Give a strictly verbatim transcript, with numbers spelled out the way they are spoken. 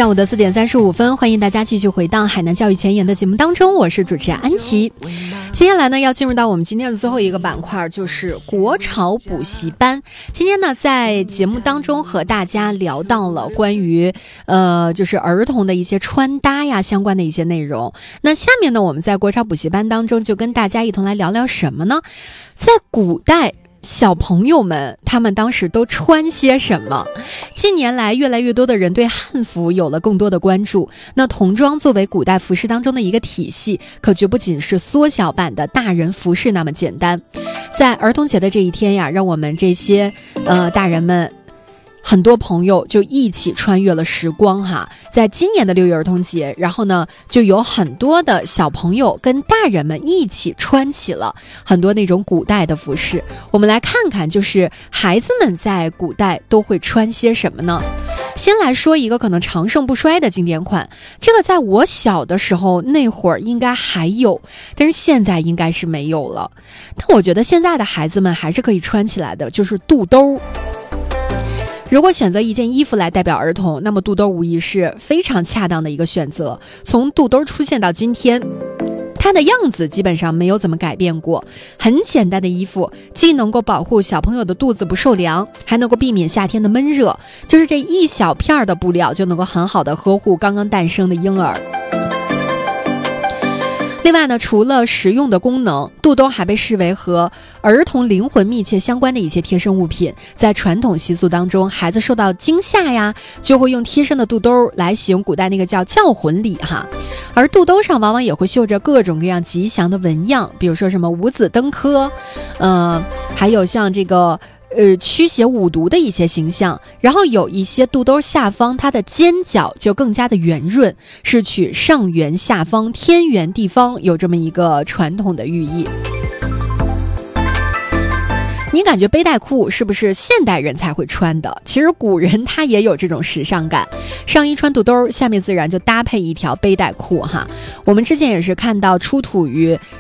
下午的四点三十五分，欢迎大家继续回到海南教育前沿的节目当中，我是主持人安琪。接下来呢，要进入到我们今天的最后一个板块，就是国潮补习班。今天呢，在节目当中和大家聊到了关于呃，就是儿童的一些穿搭呀相关的一些内容。那下面呢，我们在国潮补习班当中就跟大家一同来聊聊什么呢？在古代，小朋友们他们当时都穿些什么？近年来越来越多的人对汉服有了更多的关注。那童装作为古代服饰当中的一个体系，可绝不仅是缩小版的大人服饰那么简单。在儿童节的这一天呀，让我们这些呃大人们很多朋友就一起穿越了时光哈，在今年的六一儿童节，然后呢，就有很多的小朋友跟大人们一起穿起了很多那种古代的服饰。我们来看看，就是孩子们在古代都会穿些什么呢？先来说一个可能长盛不衰的经典款，这个在我小的时候那会儿应该还有，但是现在应该是没有了。但我觉得现在的孩子们还是可以穿起来的，就是肚兜。如果选择一件衣服来代表儿童，那么肚兜无疑是非常恰当的一个选择。从肚兜出现到今天，它的样子基本上没有怎么改变过。很简单的衣服，既能够保护小朋友的肚子不受凉，还能够避免夏天的闷热，就是这一小片的布料就能够很好的呵护刚刚诞生的婴儿。另外呢，除了实用的功能，肚兜还被视为和儿童灵魂密切相关的一些贴身物品。在传统习俗当中，孩子受到惊吓呀，就会用贴身的肚兜来行古代那个叫叫魂礼哈。而肚兜上往往也会绣着各种各样吉祥的纹样，比如说什么五子登科，呃，还有像这个呃，驱邪五毒的一些形象。然后有一些肚兜下方它的尖角就更加的圆润，是取上圆下方天圆地方，有这么一个传统的寓意。你感觉背带裤是不是现代人才会穿的？其实古人他也有这种时尚感，上衣穿肚兜，下面自然就搭配一条背带裤哈。我们之前也是看到出土于